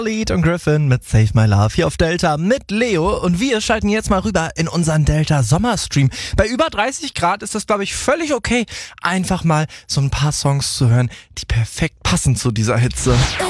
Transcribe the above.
Lead und Griffin mit Save My Love hier auf Delta mit Leo und wir schalten jetzt mal rüber in unseren Delta Sommerstream. Bei über 30 Grad ist das, glaube ich, völlig okay, einfach mal so ein paar Songs zu hören, die perfekt passen zu dieser Hitze.